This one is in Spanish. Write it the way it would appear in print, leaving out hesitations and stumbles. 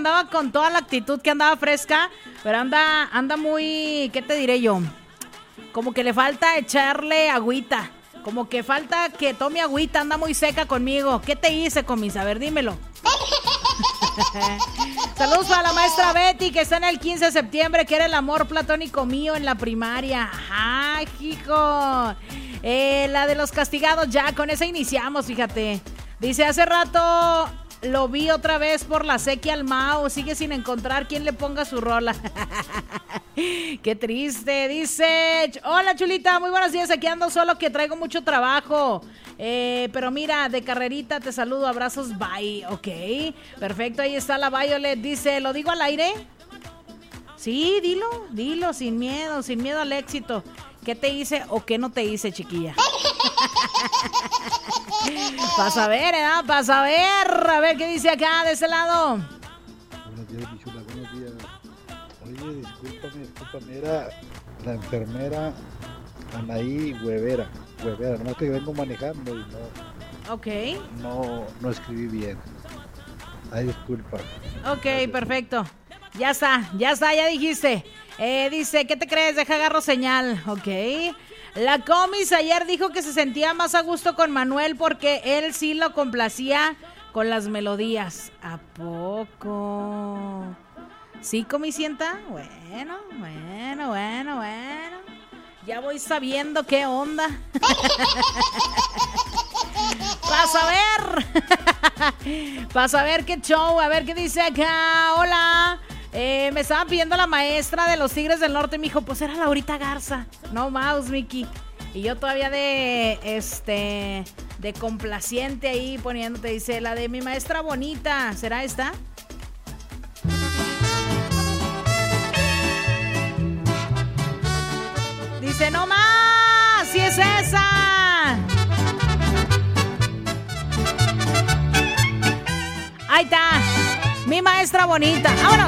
andaba con toda la actitud, que andaba fresca, pero anda muy, ¿qué te diré yo? Como que le falta echarle agüita. Como que falta que tome agüita, anda muy seca conmigo. ¿Qué te hice, comis? A ver, dímelo. Saludos para la maestra Betty, que está en el 15 de septiembre, que era el amor platónico mío en la primaria. ¡Ay, hijo! La de los castigados, ya, con esa iniciamos, fíjate. Dice, hace rato lo vi otra vez por la sequía al Mao, sigue sin encontrar quien le ponga su rola. Qué triste. Dice, hola chulita, muy buenos días, aquí ando solo que traigo mucho trabajo. Pero mira, de carrerita te saludo, abrazos, bye. Ok, perfecto, ahí está la Violet. Dice, ¿lo digo al aire? Sí, dilo, sin miedo al éxito. ¿Qué te hice o qué no te hice, chiquilla? Vas a ver, vas a ver qué dice acá de ese lado. Buenos días, mi chula, buenos días. Oye, discúlpame, era la enfermera Anaí Huevera, nomás que vengo manejando y no escribí bien. Ay, disculpa. Ok, perfecto. Ya está, ya dijiste. Dice, ¿qué te crees? Deja agarro señal. Ok. La comis ayer dijo que se sentía más a gusto con Manuel porque él sí lo complacía con las melodías. ¿A poco? ¿Sí, comisienta? Bueno. Ya voy sabiendo qué onda. Vas a ver qué show. A ver qué dice acá. Hola. Me estaban pidiendo la maestra de los Tigres del Norte. Me dijo, pues era Laurita Garza. No más, Miki. Y yo todavía de complaciente ahí poniéndote. Dice, la de mi maestra bonita. ¿Será esta? Dice, no más. ¡Sí es esa! Ahí está. Mi maestra bonita. ¡Vámonos!